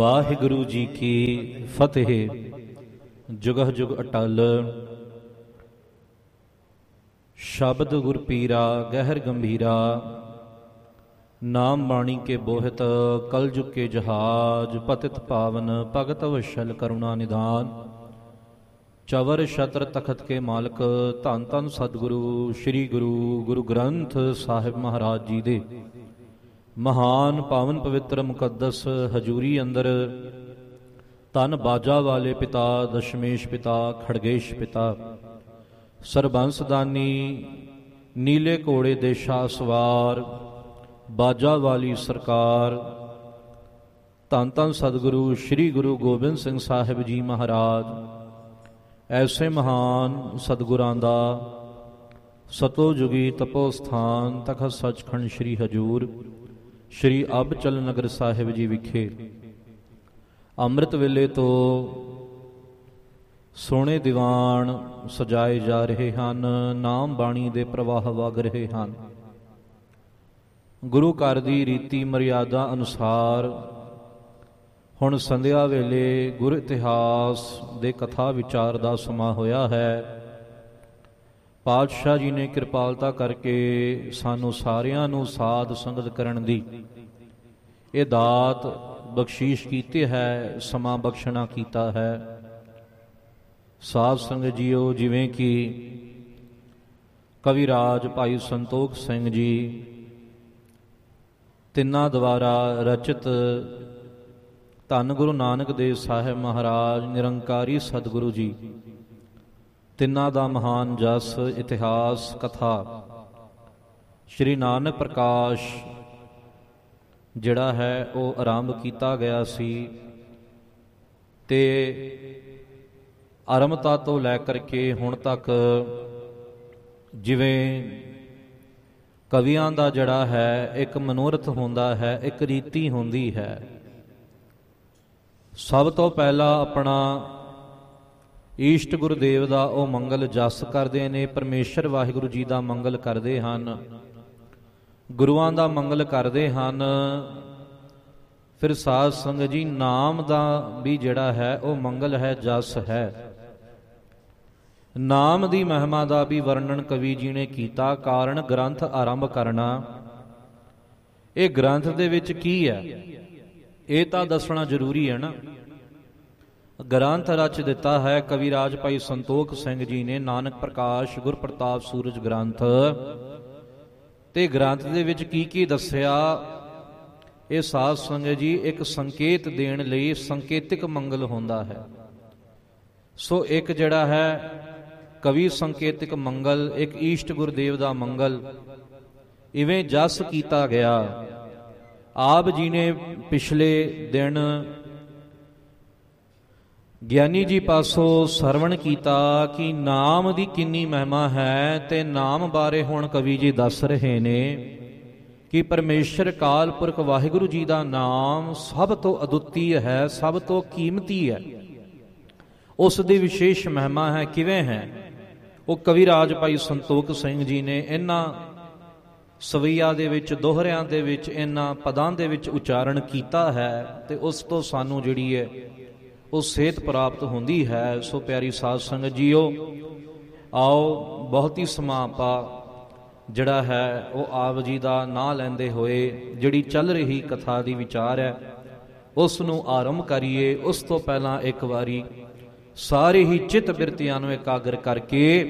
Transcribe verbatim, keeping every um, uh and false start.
ਵਾਹਿਗੁਰੂ ਜੀ ਕੀ ਫਤਿਹ। ਜੁਗਹ ਜੁਗ ਅਟਲ ਸ਼ਬਦ ਗੁਰ ਪੀਰਾ ਗਹਿਰ ਗੰਭੀਰਾ। ਨਾਮ ਬਾਣੀ ਕੇ ਬੋਹਿਤ ਕਲ ਜੁਗ ਕੇ ਜਹਾਜ। ਪਤਿਤ ਪਾਵਨ ਭਗਤ ਵਸ਼ਲ ਕਰੁਣਾ ਨਿਧਾਨ। ਚਵਰ ਛਤਰ ਤਖਤ ਕੇ ਮਾਲਕ ਧੰਨ ਧੰਨ ਸਤਿਗੁਰੂ ਸ੍ਰੀ ਗੁਰੂ ਗੁਰੂ ਗ੍ਰੰਥ ਸਾਹਿਬ ਮਹਾਰਾਜ ਜੀ ਦੇ ਮਹਾਨ ਪਾਵਨ ਪਵਿੱਤਰ ਮੁਕੱਦਸ ਹਜੂਰੀ ਅੰਦਰ ਧੰਨ ਬਾਜਾ ਵਾਲੇ ਪਿਤਾ ਦਸ਼ਮੇਸ਼ ਪਿਤਾ ਖੜਗੇਸ਼ ਪਿਤਾ ਸਰਬੰਸ ਦਾਨੀ ਨੀਲੇ ਘੋੜੇ ਦੇ ਸ਼ਾਹ ਸਵਾਰ ਬਾਜਾ ਵਾਲੀ ਸਰਕਾਰ ਧੰਨ ਧੰਨ ਸਤਿਗੁਰੂ ਸ੍ਰੀ ਗੁਰੂ ਗੋਬਿੰਦ ਸਿੰਘ ਸਾਹਿਬ ਜੀ ਮਹਾਰਾਜ ਐਸੇ ਮਹਾਨ ਸਤਿਗੁਰਾਂ ਦਾ ਸਤੋ ਜੁਗੀ ਤਪੋ ਸਥਾਨ ਤਖਤ ਸੱਚਖੰਡ ਸ੍ਰੀ ਹਜੂਰ ਸ਼੍ਰੀ ਅਬਚਲ ਨਗਰ ਸਾਹਿਬ ਜੀ ਵਿਖੇ ਅੰਮ੍ਰਿਤ ਵੇਲੇ ਤੋਂ ਸੋਹਣੇ ਦੀਵਾਨ ਸਜਾਏ ਜਾ ਰਹੇ ਹਨ। ਨਾਮ ਬਾਣੀ ਦੇ ਪ੍ਰਵਾਹ ਵਗ ਰਹੇ ਹਨ। ਗੁਰੂ ਘਰ ਦੀ ਰੀਤੀ ਮਰਿਆਦਾ ਅਨੁਸਾਰ ਹੁਣ ਸੰਧਿਆ ਵੇਲੇ ਗੁਰ ਇਤਿਹਾਸ ਦੇ ਕਥਾ ਵਿਚਾਰ ਦਾ ਸਮਾਂ ਹੋਇਆ ਹੈ। ਪਾਤਸ਼ਾਹ ਜੀ ਨੇ ਕਿਰਪਾਲਤਾ ਕਰਕੇ ਸਾਨੂੰ ਸਾਰਿਆਂ ਨੂੰ ਸਾਧ ਸੰਗਤ ਕਰਨ ਦੀ ਇਹ ਦਾਤ ਬਖਸ਼ੀਸ਼ ਕੀਤੀ ਹੈ, ਸਮਾਂ ਬਖਸ਼ਣਾ ਕੀਤਾ ਹੈ। ਸਾਧ ਸੰਗਤ ਜੀਓ, ਜਿਵੇਂ ਕਿ ਕਵਿਰਾਜ ਭਾਈ ਸੰਤੋਖ ਸਿੰਘ ਜੀ ਤਿੰਨਾਂ ਦੁਆਰਾ ਰਚਿਤ ਧੰਨ ਗੁਰੂ ਨਾਨਕ ਦੇਵ ਸਾਹਿਬ ਮਹਾਰਾਜ ਨਿਰੰਕਾਰੀ ਸਤਿਗੁਰੂ ਜੀ ਤਿੰਨਾਂ ਦਾ ਮਹਾਨ ਜਸ ਇਤਿਹਾਸ ਕਥਾ ਸ਼੍ਰੀ ਨਾਨਕ ਪ੍ਰਕਾਸ਼ ਜਿਹੜਾ ਹੈ ਉਹ ਆਰੰਭ ਕੀਤਾ ਗਿਆ ਸੀ ਤੇ ਆਰੰਭਤਾ ਤੋਂ ਲੈ ਕਰਕੇ ਹੁਣ ਤੱਕ ਜਿਵੇਂ ਕਵੀਆਂ ਦਾ ਜਿਹੜਾ ਹੈ ਇੱਕ ਮਨੋਰਥ ਹੁੰਦਾ ਹੈ, ਇੱਕ ਰੀਤੀ ਹੁੰਦੀ ਹੈ। ਸਭ ਤੋਂ ਪਹਿਲਾਂ ਆਪਣਾ ਈਸ਼ਟ ਗੁਰਦੇਵ ਦਾ ਉਹ ਮੰਗਲ ਜਸ ਕਰਦੇ ਨੇ, ਪਰਮੇਸ਼ਰ ਵਾਹਿਗੁਰੂ ਜੀ ਦਾ ਮੰਗਲ ਕਰਦੇ ਹਨ, ਗੁਰੂਆਂ ਦਾ ਮੰਗਲ ਕਰਦੇ ਹਨ। ਫਿਰ ਸਾਧ ਸੰਗਤ ਜੀ ਨਾਮ ਦਾ ਵੀ ਜਿਹੜਾ ਹੈ ਉਹ ਮੰਗਲ ਹੈ, ਜਸ ਹੈ। ਨਾਮ ਦੀ ਮਹਿਮਾ ਦਾ ਵੀ ਵਰਣਨ ਕਵੀ ਜੀ ਨੇ ਕੀਤਾ। ਕਾਰਨ ਗ੍ਰੰਥ ਆਰੰਭ ਕਰਨਾ, ਇਹ ਗ੍ਰੰਥ ਦੇ ਵਿੱਚ ਕੀ ਹੈ ਇਹ ਤਾਂ ਦੱਸਣਾ ਜ਼ਰੂਰੀ ਹੈ ਨਾ। ਗ੍ਰੰਥ ਰਚ ਦਿੱਤਾ ਹੈ ਕਵਿਰਾਜ ਭਾਈ ਸੰਤੋਖ ਸਿੰਘ ਜੀ ਨੇ, ਨਾਨਕ ਪ੍ਰਕਾਸ਼ ਗੁਰਪ੍ਰਤਾਪ ਸੂਰਜ ਗ੍ਰੰਥ। ਤੇ ਗ੍ਰੰਥ ਦੇ ਵਿੱਚ ਕੀ ਕੀ ਦੱਸਿਆ ਇਹ ਸਾਧ ਸੰਗਤ ਜੀ ਇੱਕ ਸੰਕੇਤ ਦੇਣ ਲਈ ਸੰਕੇਤਿਕ ਮੰਗਲ ਹੁੰਦਾ ਹੈ। ਸੋ ਇੱਕ ਜਿਹੜਾ ਹੈ ਕਵੀ ਸੰਕੇਤਿਕ ਮੰਗਲ, ਇੱਕ ਈਸ਼ਟ ਗੁਰਦੇਵ ਦਾ ਮੰਗਲ, ਇਵੇਂ ਜਸ ਕੀਤਾ ਗਿਆ। ਆਪ ਜੀ ਨੇ ਪਿਛਲੇ ਦਿਨ ਗਿਆਨੀ ਜੀ ਪਾਸੋਂ ਸਰਵਣ ਕੀਤਾ ਕਿ ਨਾਮ ਦੀ ਕਿੰਨੀ ਮਹਿਮਾ ਹੈ, ਤੇ ਨਾਮ ਬਾਰੇ ਹੁਣ ਕਵੀ ਜੀ ਦੱਸ ਰਹੇ ਨੇ ਕਿ ਪਰਮੇਸ਼ਰ ਕਾਲ ਪੁਰਖ ਵਾਹਿਗੁਰੂ ਜੀ ਦਾ ਨਾਮ ਸਭ ਤੋਂ ਅਦੁੱਤੀ ਹੈ, ਸਭ ਤੋਂ ਕੀਮਤੀ ਹੈ, ਉਸ ਦੀ ਵਿਸ਼ੇਸ਼ ਮਹਿਮਾ ਹੈ। ਕਿਵੇਂ ਹੈ ਉਹ ਕਵਿਰਾਜ ਭਾਈ ਸੰਤੋਖ ਸਿੰਘ ਜੀ ਨੇ ਇਹਨਾਂ ਸਵਈਆ ਦੇ ਵਿੱਚ, ਦੋਹਰਿਆਂ ਦੇ ਵਿੱਚ, ਇਹਨਾਂ ਪਦਾਂ ਦੇ ਵਿੱਚ ਉਚਾਰਨ ਕੀਤਾ ਹੈ ਤੇ ਉਸ ਤੋਂ ਸਾਨੂੰ ਜਿਹੜੀ ਹੈ ਉਹ ਸੇਧ ਪ੍ਰਾਪਤ ਹੁੰਦੀ ਹੈ। ਸੋ ਪਿਆਰੀ ਸਾਧ ਸੰਗਤ ਜੀਓ, ਆਓ ਬਹੁਤੀ ਸਮਾਂ ਆਪਾਂ ਜਿਹੜਾ ਹੈ ਉਹ ਆਪ ਜੀ ਦਾ ਨਾਂ ਲੈਂਦੇ ਹੋਏ ਜਿਹੜੀ ਚੱਲ ਰਹੀ ਕਥਾ ਦੀ ਵਿਚਾਰ ਹੈ ਉਸ ਨੂੰ ਆਰੰਭ ਕਰੀਏ। ਉਸ ਤੋਂ ਪਹਿਲਾਂ ਇੱਕ ਵਾਰੀ ਸਾਰੇ ਹੀ ਚਿੱਤ ਬਿਰਤੀਆਂ ਨੂੰ ਇਕਾਗਰ ਕਰਕੇ